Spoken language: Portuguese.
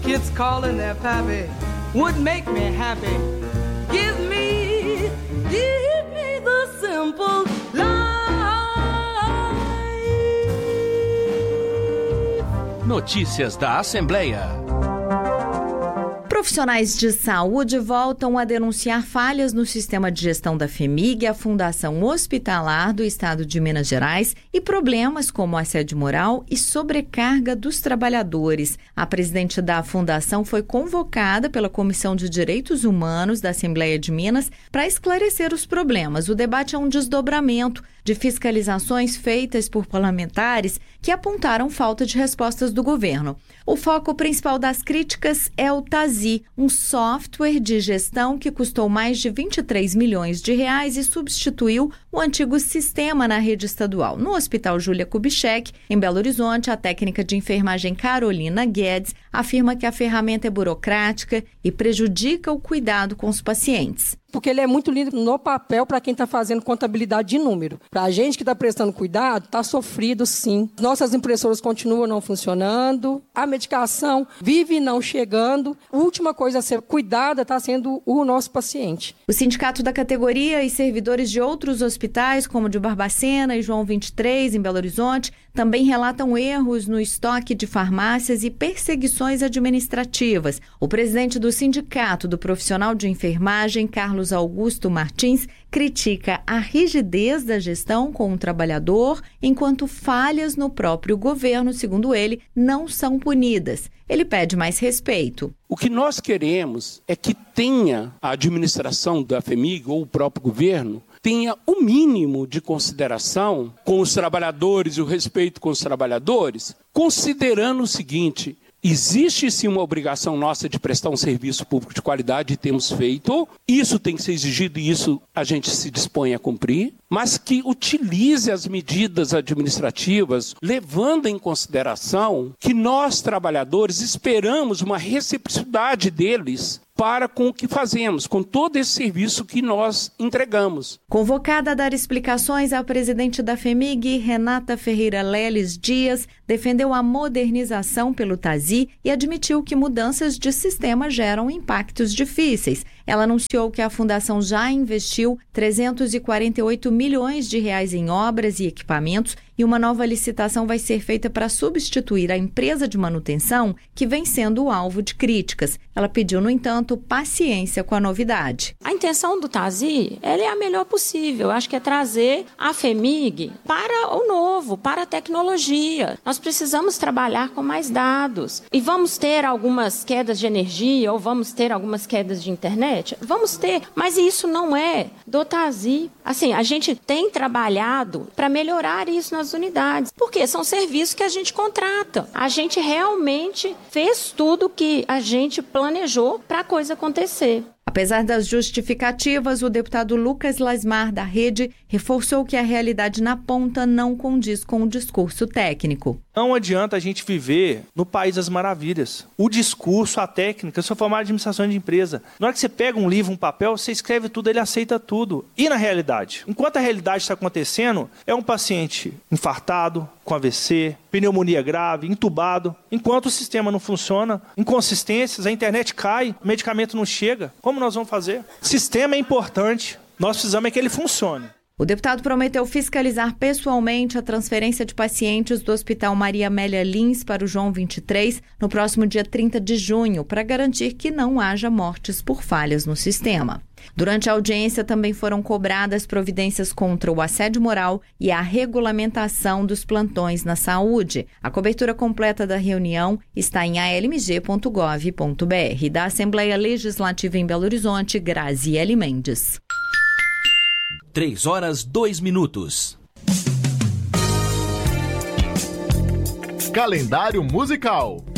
kids calling their pappy would make me happy. Give me the simple life. Notícias da Assembleia. Profissionais de saúde voltam a denunciar falhas no sistema de gestão da FHEMIG, a Fundação Hospitalar do Estado de Minas Gerais, e problemas como assédio moral e sobrecarga dos trabalhadores. A presidente da fundação foi convocada pela Comissão de Direitos Humanos da Assembleia de Minas para esclarecer os problemas. O debate é um desdobramento de fiscalizações feitas por parlamentares que apontaram falta de respostas do governo. O foco principal das críticas é o TASI, um software de gestão que custou mais de 23 milhões de reais e substituiu o antigo sistema na rede estadual. No Hospital Júlia Kubitschek, em Belo Horizonte, a técnica de enfermagem Carolina Guedes afirma que a ferramenta é burocrática e prejudica o cuidado com os pacientes. Porque ele é muito lindo no papel para quem está fazendo contabilidade de número. Para a gente que está prestando cuidado, está sofrido sim. Nossas impressoras continuam não funcionando, a medicação vive não chegando. A última coisa a ser cuidada está sendo o nosso paciente. O sindicato da categoria e servidores de outros hospitais, como o de Barbacena e João 23, em Belo Horizonte, também relatam erros no estoque de farmácias e perseguições administrativas. O presidente do Sindicato do Profissional de Enfermagem, Carlos Augusto Martins, critica a rigidez da gestão com o trabalhador, enquanto falhas no próprio governo, segundo ele, não são punidas. Ele pede mais respeito. O que nós queremos é que tenha a administração da FHEMIG ou o próprio governo tenha o mínimo de consideração com os trabalhadores e o respeito com os trabalhadores, considerando o seguinte: existe sim uma obrigação nossa de prestar um serviço público de qualidade e temos feito, isso tem que ser exigido e isso a gente se dispõe a cumprir, mas que utilize as medidas administrativas levando em consideração que nós trabalhadores esperamos uma reciprocidade deles para com o que fazemos, com todo esse serviço que nós entregamos. Convocada a dar explicações, a presidente da FHEMIG, Renata Ferreira Leles Dias, defendeu a modernização pelo TASI e admitiu que mudanças de sistema geram impactos difíceis. Ela anunciou que a fundação já investiu 348 milhões de reais em obras e equipamentos e uma nova licitação vai ser feita para substituir a empresa de manutenção que vem sendo o alvo de críticas. Ela pediu, no entanto, paciência com a novidade. A intenção do TASI, ela é a melhor possível. Eu acho que é trazer a FHEMIG para o novo, para a tecnologia. Nós precisamos trabalhar com mais dados. E vamos ter algumas quedas de energia ou vamos ter algumas quedas de internet? Vamos ter, mas isso não é do TASI. Assim, a gente tem trabalhado para melhorar isso nas unidades. Porque são serviços que a gente contrata. A gente realmente fez tudo que a gente planejou para a coisa acontecer. Apesar das justificativas, o deputado Lucas Lasmar, da Rede, reforçou que a realidade na ponta não condiz com o discurso técnico. Não adianta a gente viver no país das maravilhas. O discurso, a técnica, eu sou formado em administração de empresa. Na hora que você pega um livro, um papel, você escreve tudo, ele aceita tudo. E na realidade? Enquanto a realidade está acontecendo, é um paciente infartado, com AVC, pneumonia grave, entubado. Enquanto o sistema não funciona, inconsistências, a internet cai, o medicamento não chega. Como nós vamos fazer? O sistema é importante, nós precisamos é que ele funcione. O deputado prometeu fiscalizar pessoalmente a transferência de pacientes do Hospital Maria Amélia Lins para o João 23 no próximo dia 30 de junho, para garantir que não haja mortes por falhas no sistema. Durante a audiência também foram cobradas providências contra o assédio moral e a regulamentação dos plantões na saúde. A cobertura completa da reunião está em almg.gov.br. Da Assembleia Legislativa em Belo Horizonte, Graziele Mendes. 3h02. Calendário musical.